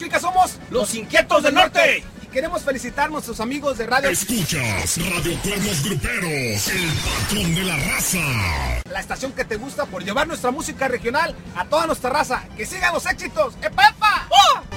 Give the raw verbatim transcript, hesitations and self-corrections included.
significa somos los Inquietos del Norte. Y queremos felicitar a nuestros amigos de radio. Escuchas Radio Cuernos Gruperos, el patrón de la raza. La estación que te gusta por llevar nuestra música regional a toda nuestra raza. Que sigan los éxitos. ¡Epa!